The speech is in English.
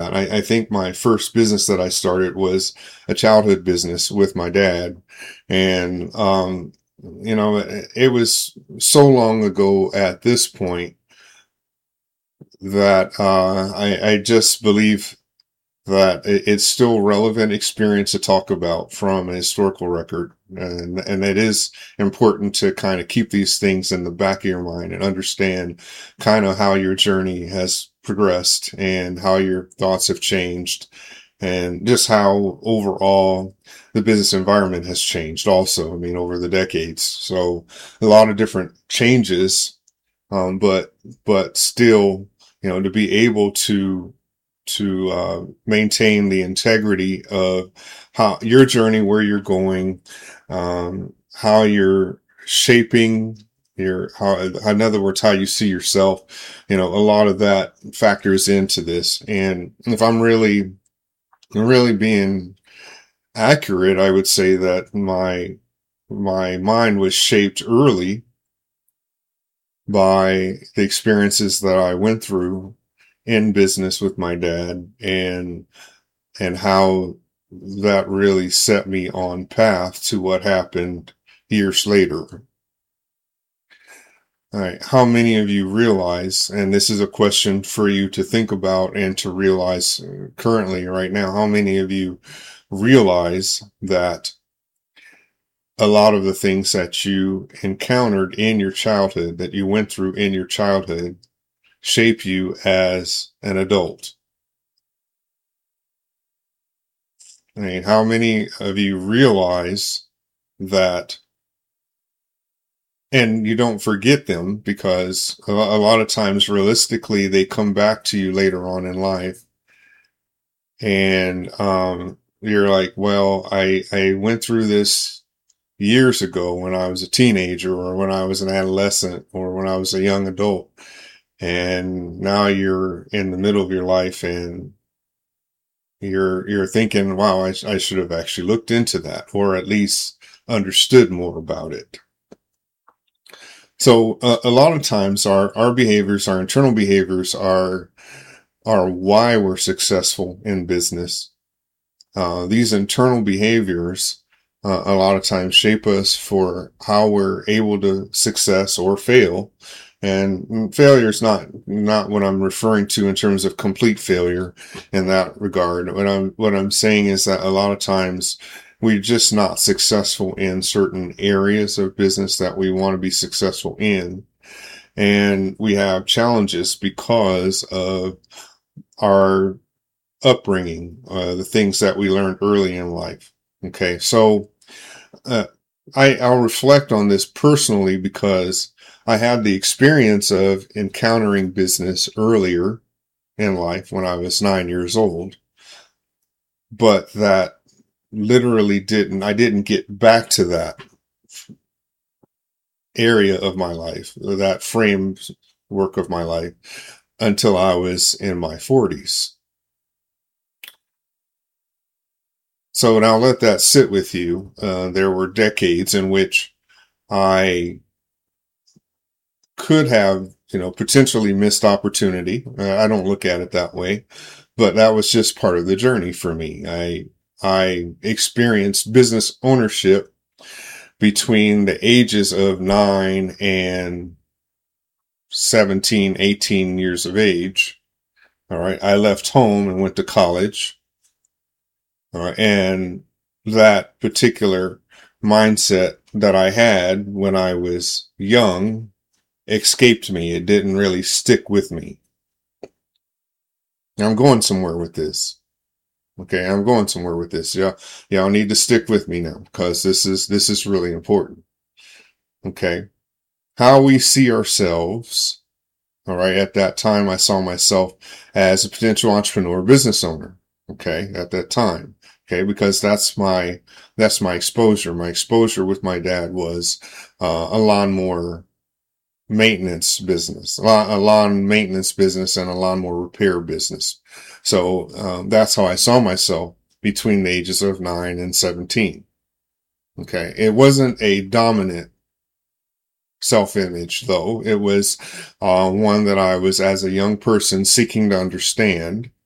not. I think my first business that I started was a childhood business with my dad. And, it was so long ago at this point that, I just believe that it's still relevant experience to talk about from a historical record. And it is important to kind of keep these things in the back of your mind and understand kind of how your journey has progressed and how your thoughts have changed and just how overall the business environment has changed also. I mean, over the decades. So a lot of different changes, but still, to be able to maintain the integrity of how your journey, where you're going, how you're shaping in other words, how you see yourself. A lot of that factors into this. And if I'm really being accurate, I would say that my mind was shaped early by the experiences that I went through in business with my dad and how that really set me on path to what happened years later. All right. How many of you realize, and this is a question for you to think about and to realize currently right now, how many of you realize that a lot of the things that you encountered in your childhood, that you went through in your childhood, shape you as an adult? I mean, how many of you realize that, and you don't forget them because a lot of times realistically they come back to you later on in life, and you're like, well, I went through this years ago when I was a teenager or when I was an adolescent or when I was a young adult. And now you're in the middle of your life and you're thinking, wow, I should have actually looked into that or at least understood more about it. So a lot of times our behaviors, our internal behaviors are why we're successful in business. These internal behaviors a lot of times shape us for how we're able to success or fail. And failure is not what I'm referring to in terms of complete failure in that regard. What I'm saying is that a lot of times we're just not successful in certain areas of business that we want to be successful in. And we have challenges because of our upbringing, the things that we learned early in life. Okay. So, I'll reflect on this personally because I had the experience of encountering business earlier in life when I was 9 years old, but that literally I didn't get back to that area of my life, that framework of my life until I was in my 40s. So now let that sit with you. There were decades in which I could have, potentially missed opportunity. I don't look at it that way, but that was just part of the journey for me. I experienced business ownership between the ages of 9 and 17, 18 years of age. All right. I left home and went to college. All right. And that particular mindset that I had when I was young escaped me. It didn't really stick with me. Now I'm going somewhere with this. Okay. I'm going somewhere with this. Yeah. Y'all need to stick with me now because this is really important. Okay. How we see ourselves. All right. At that time, I saw myself as a potential entrepreneur, business owner. Okay. At that time. Okay. Because that's my exposure. My exposure with my dad was, a lawnmower maintenance business, a lawn maintenance business and a lawnmower repair business. So, that's how I saw myself between the ages of 9 and 17. Okay. It wasn't a dominant self-image though. It was, one that I was as a young person seeking to understand